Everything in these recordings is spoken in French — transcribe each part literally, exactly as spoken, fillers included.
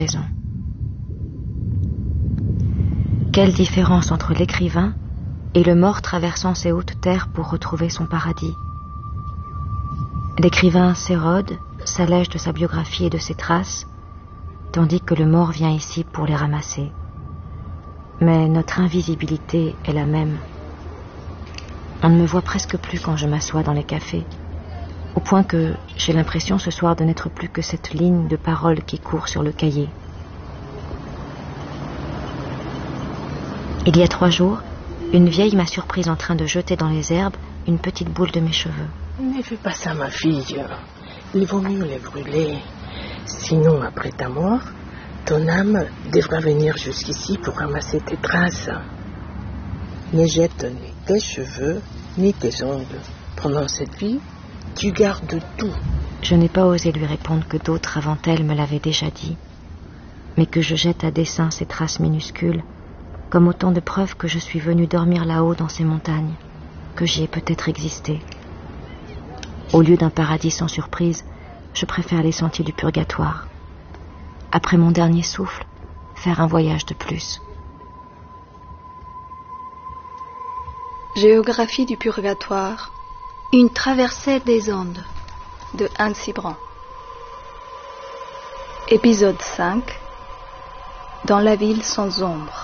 raison. Quelle différence entre l'écrivain et le mort traversant ces hautes terres pour retrouver son paradis. L'écrivain s'érode, s'allège de sa biographie et de ses traces, tandis que le mort vient ici pour les ramasser. Mais notre invisibilité est la même. On ne me voit presque plus quand je m'assois dans les cafés, au point que j'ai l'impression ce soir de n'être plus que cette ligne de parole qui court sur le cahier. Il y a trois jours, une vieille m'a surprise en train de jeter dans les herbes une petite boule de mes cheveux. Ne fais pas ça, ma fille. Il vaut mieux les brûler. Sinon, après ta mort, ton âme devra venir jusqu'ici pour ramasser tes traces. Ne jette ni tes cheveux, ni tes ongles. Pendant cette vie, tu gardes tout. Je n'ai pas osé lui répondre que d'autres avant elle me l'avaient déjà dit, mais que je jette à dessein ces traces minuscules, comme autant de preuves que je suis venue dormir là-haut dans ces montagnes, que j'y ai peut-être existé. Au lieu d'un paradis sans surprise, je préfère les sentiers du purgatoire. Après mon dernier souffle, faire un voyage de plus. Géographie du purgatoire. Une traversée des ondes de Anne Cibran. Épisode cinq. Dans la ville sans ombre.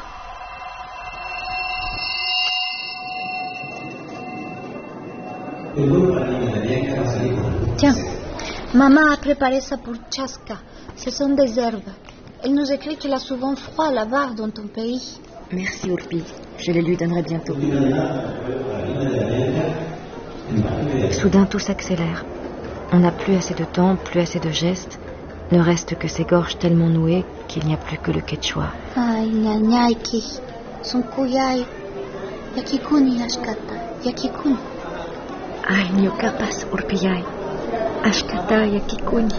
Tiens, maman a préparé ça pour Chaska. Ce sont des herbes. Elle nous écrit qu'il a souvent froid là-bas dans ton pays. Merci Urpi, je les lui donnerai bientôt. Soudain tout s'accélère. On n'a plus assez de temps, plus assez de gestes. Ne reste que ces gorges tellement nouées qu'il n'y a plus que le quechua. Ay, ñañaiki, son kuyay, yakikuni ashkata, yakikuni. Ay, ñukapas urpiyay, ashkata yakikuni.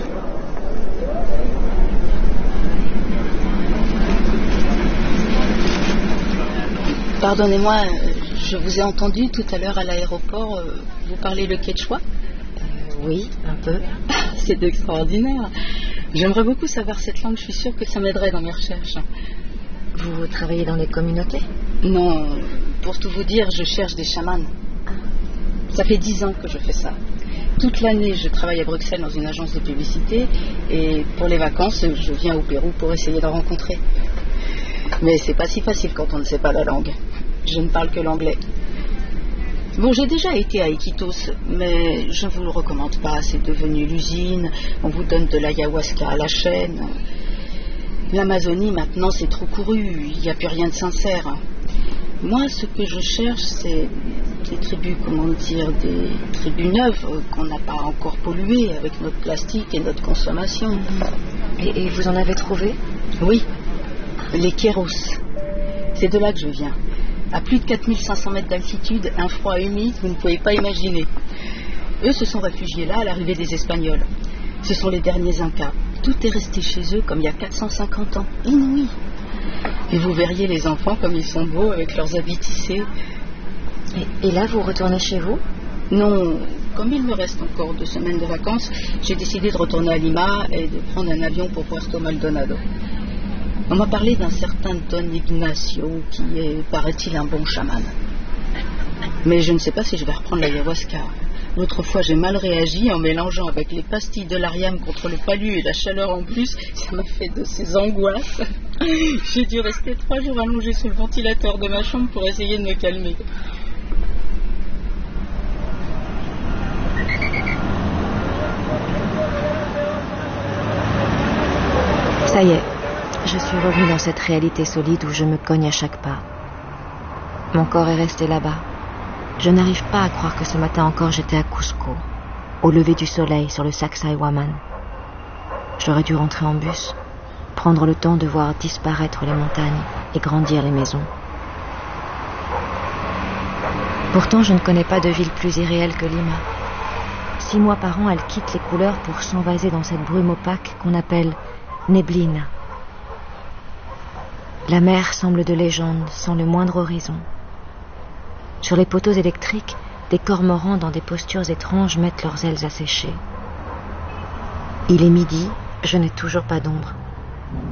Pardonnez-moi, je vous ai entendu tout à l'heure à l'aéroport, vous parlez le quechua ? euh, Oui, un peu. C'est extraordinaire. J'aimerais beaucoup savoir cette langue, je suis sûre que ça m'aiderait dans mes recherches. Vous travaillez dans les communautés ? Non, pour tout vous dire, je cherche des chamans. Ça fait dix ans que je fais ça. Toute l'année, je travaille à Bruxelles dans une agence de publicité et pour les vacances, je viens au Pérou pour essayer d'en rencontrer. Mais c'est pas si facile quand on ne sait pas la langue. Je ne parle que l'anglais. Bon, j'ai déjà été à Iquitos, mais je ne vous le recommande pas. C'est devenu l'usine. On vous donne de l'ayahuasca à la chaîne. L'Amazonie, maintenant, c'est trop couru. Il n'y a plus rien de sincère. Moi, ce que je cherche, c'est des tribus, comment dire, des tribus neuves qu'on n'a pas encore polluées avec notre plastique et notre consommation. Et, et vous en avez trouvé ? Oui, les Queros. C'est de là que je viens. À plus de quatre mille cinq cents mètres d'altitude, un froid humide, vous ne pouvez pas imaginer. Eux se sont réfugiés là à l'arrivée des Espagnols. Ce sont les derniers Incas. Tout est resté chez eux comme il y a quatre cent cinquante ans. Inouï. Et vous verriez les enfants comme ils sont beaux avec leurs habits tissés. Et, et là, vous retournez chez vous ? Non, comme il me reste encore deux semaines de vacances, j'ai décidé de retourner à Lima et de prendre un avion pour Puerto Maldonado. On m'a parlé d'un certain Don Ignacio qui est, paraît-il, un bon chaman. Mais je ne sais pas si je vais reprendre l'ayahuasca. L'autre fois, j'ai mal réagi en mélangeant avec les pastilles de l'Ariam contre le palu et la chaleur en plus. Ça m'a fait de ces angoisses. J'ai dû rester trois jours allongée sous le ventilateur de ma chambre pour essayer de me calmer. Ça y est. Je suis revenue dans cette réalité solide où je me cogne à chaque pas. Mon corps est resté là-bas. Je n'arrive pas à croire que ce matin encore j'étais à Cusco, au lever du soleil sur le Sacsayhuaman. J'aurais dû rentrer en bus, prendre le temps de voir disparaître les montagnes et grandir les maisons. Pourtant, je ne connais pas de ville plus irréelle que Lima. Six mois par an, elle quitte les couleurs pour s'envaser dans cette brume opaque qu'on appelle neblina. La mer semble de légende, sans le moindre horizon. Sur les poteaux électriques, des cormorans dans des postures étranges mettent leurs ailes à sécher. Il est midi, je n'ai toujours pas d'ombre.